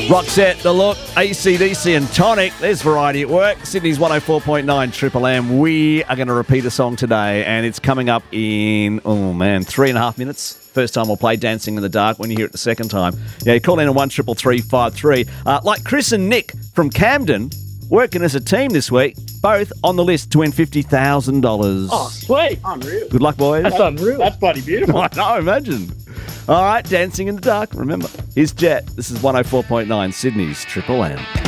Roxette, The Look, AC/DC and Tonic. There's variety at work. Sydney's 104.9 Triple M. We are going to repeat a song today, and it's coming up in, 3.5 minutes. First time we'll play Dancing in the Dark. When you hear it the second time, call in on 133353. Like Chris and Nick from Camden, working as a team this week, both on the list to win $50,000. Oh, sweet. Unreal. Good luck, boys. That's unreal. That's bloody beautiful. I know, imagine. All right, Dancing in the Dark. Remember, here's Jet. This is 104.9 Sydney's Triple M.